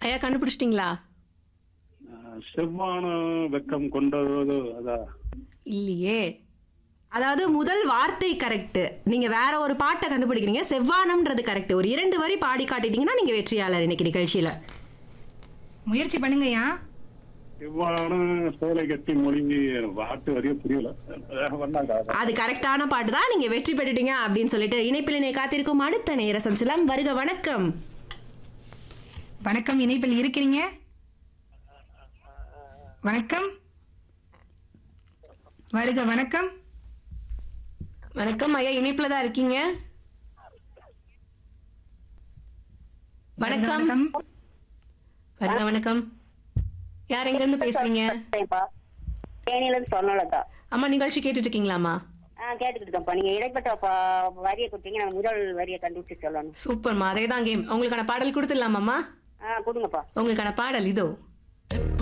ஐயா கண்டுபிடிச்சிட்டீங்களா? செவ்வான வெக்கம் கொண்டது அதான். இல்லையே. அதாவது முதல் வார்த்தை கரெக்ட். நீங்க வேற ஒரு பாட்டை கண்டுபிடிக்கிறீங்க. செவ்வானம்ன்றது கரெக்ட். ஒரு 2 வரி பாடி காட்டிட்டீங்கன்னா நீங்க வெற்றியாளர் இன்னைக்கு நிகழ்ச்சியில. முயற்சி பண்ணுங்கய்யா. செவ்வான சேலை கட்டி மொழிங்கி பாட்டு வரையும் புரியல. பண்ணாங்க. அது கரெக்டான பாட்டு தான். நீங்க வெற்றி பெற்றுட்டீங்க அப்படின்னு சொல்லிட்டு இணைப்பில் காத்திருக்கும் அடுத்த நேர சஞ்சலம். வருக வணக்கம். வணக்கம், இணைப்பில் இருக்கிறீங்க. வணக்கம். வருக வணக்கம். வணக்கம் ஐயா, இணைப்புல தான் இருக்கீங்க. வணக்கம். வருக வணக்கம். யார் எங்க இருந்து பேசுறீங்க? தேனியில இருந்து சொன்னலக்கா. அம்மா நிகழ்ச்சி கேட்டுட்டு இருக்கீங்களாம்மா? கேட்டுக்கிட்டு இருக்கேன்ப்பா. நீங்க இடைப்பட்ட வரியை கொடுத்தீங்க, நான் முதல் வரியை கண்டுபிடிச்சு சொல்லணும். சூப்பர்மா, அதே தான் கேம். உங்களுக்கான பாடல் கொடுத்துடலாமாம்மா? கொடுங்கப்பா. உங்களுக்கான பாடல் இதோ.